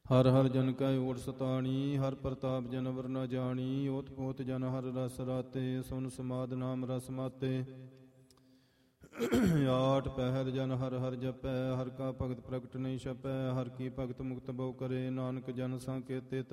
ਹਰ ਹਰ ਜਨ ਕੈ ਓਟ ਸਤਾਣੀ, ਹਰ ਪ੍ਰਤਾਪ ਜਨਵਰ ਨ ਜਾਣੀ। ਓਤ ਪੋਤ ਜਨ ਹਰ ਰਸ ਰਾਤੇ, ਸੁਨ ਸਮਾਦ ਨਾਮ ਰਸ ਮਾਤੇ। ਆਠ ਪਹਿਰ ਜਨ ਹਰ ਹਰ ਜਪੈ, ਹਰ ਕਾ ਭਗਤ ਪ੍ਰਗਟ ਨਹੀਂ ਛਪੈ। ਹਰ ਕੀ ਭਗਤ ਮੁਕਤ ਬਉ ਕਰੇ, ਨਾਨਕ ਜਨ ਸੰਕੇਤੇ